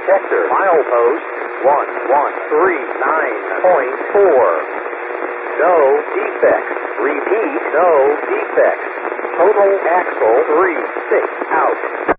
detector. Milepost 1139.4. No defects. Repeat, no defects. Total axle 3-6 out.